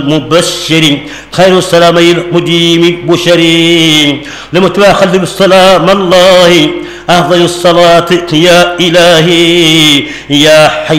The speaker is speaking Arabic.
مبشر خير السلامين مديم بشرين لمتواخذ بالسلام الله أفضل الصلاة يا إلهي يا حي